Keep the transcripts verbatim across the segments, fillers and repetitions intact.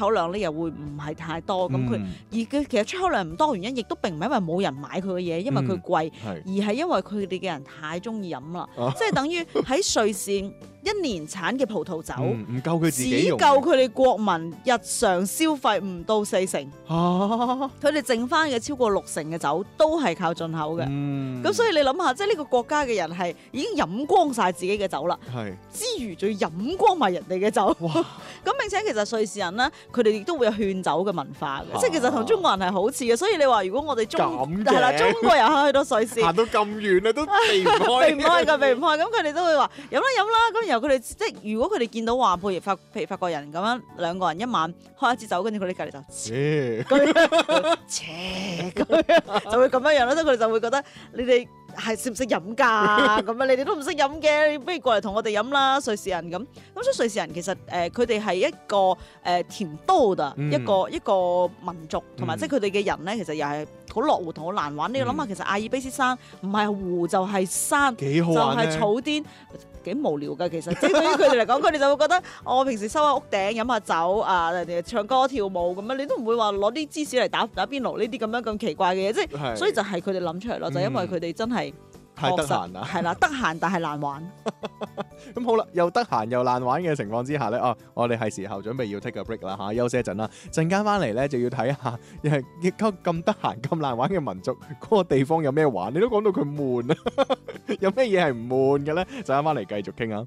口量咧又會唔係太多，咁佢、 嗯而佢其實出口量唔多原因，亦都並唔係因為冇人買佢嘅嘢，因為佢貴， 係而係因為佢哋嘅人太中意飲啦， 啊即係等於喺瑞士一年產嘅葡萄酒。 嗯唔夠佢自只己用夠佢哋國民日常消費唔到四成， 啊， 佢哋剩翻嘅超過六成嘅酒都係靠進口嘅。咁、 嗯所以你諗下，即係呢個國家嘅人係已經飲光晒自己嘅酒啦， 係之餘仲要飲光埋人哋嘅酒。 哇咁並且其實瑞士人咧，佢哋亦都會有勸酒嘅文化嘅， 啊即係其實同中國人係好似嘅。所以你話如果我哋中咁嘅係啦，中國人去到瑞士。 行到咁遠啊，都避唔開， 避唔開㗎，避唔開。咁佢哋都會話飲啦飲啦。咁然後佢哋即係如果佢哋見到話，譬如法譬如法國人咁樣兩個人一晚開一支酒，跟住佢哋隔離就切咁切咁樣，就會咁樣樣咯。即係佢哋就會覺得你哋係識唔識飲㗎？咁樣你哋都唔識飲嘅，你不如過嚟同我哋飲啦，瑞士人咁。咁所以瑞士人其實誒佢哋係一個誒、呃、甜刀的、 嗯一個一個民族，同埋嗯即係佢哋嘅人咧，其實又係好落戶同好難玩。你要諗下，其實阿爾卑斯山唔係湖就係山。 幾好就玩咧係草甸，幾無聊㗎。其實即係對於佢哋嚟講，佢哋就會覺得我平時收下屋頂飲下酒啊，人哋唱歌跳舞咁樣，你都唔會話攞啲芝士嚟打打邊爐呢啲咁樣咁奇怪嘅嘢，即係係所以就係佢哋諗出嚟咯，就係因為佢哋真係太得確實閒啦。 係啦，得閒但係難玩。 咁好啦，又得閒又難玩嘅情況之下咧，哦，我哋係時候準備要 take a break 啦嚇，休息一陣啦。陣間翻嚟咧就要睇下，係咁咁得閒咁難玩嘅民族，嗰個地方有咩玩？你都講到佢悶啊，有咩嘢係唔悶嘅咧？陣間翻嚟繼續傾啊！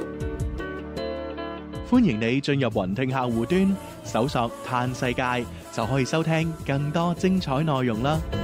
歡迎你進入雲聽客戶端，搜索嘆世界就可以收聽更多精彩內容啦。